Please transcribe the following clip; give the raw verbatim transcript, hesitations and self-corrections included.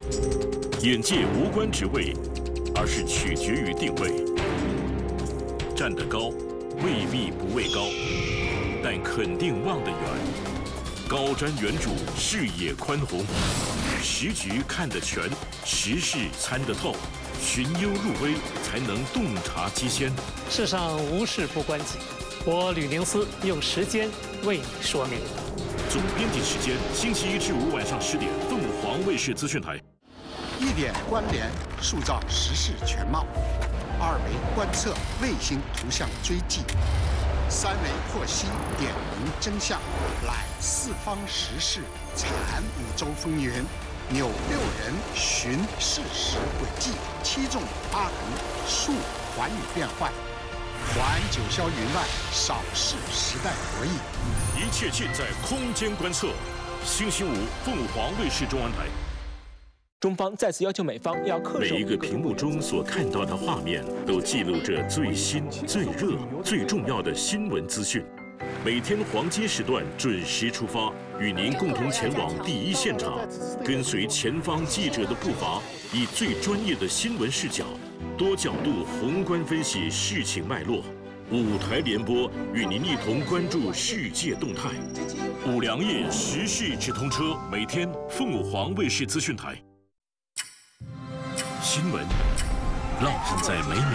眼界无关职位，而是取决于定位。站得高，未必不畏高，但肯定望得远。高瞻远瞩，视野宽宏，时局看得全，时事参得透，寻幽入微，才能洞察机先。 世上无事不关己，我吕宁思用时间为你说明。 总编辑时间，星期一至五晚上十点，凤凰卫视资讯台。 一点关联，塑造时事全貌；二维观测，卫星图像追迹；三维剖析，点明真相。揽四方时事，产五洲风云，扭六人，寻事实轨迹，七纵八横，述寰宇变幻。环九霄云外，扫视时代博弈。 一切尽在空间观测。星期五，凤凰卫视中文台。 中方再次要求美方要恪守每一个屏幕中所看到的画面，都记录着最新、最热、最重要的新闻资讯。每天黄金时段准时出发，与您共同前往第一现场，跟随前方记者的步伐，以最专业的新闻视角，多角度宏观分析事情脉络。五台联播，与您一同关注世界动态。五粮液时事直通车，每天凤凰卫视资讯台。新闻，烙印在每秒。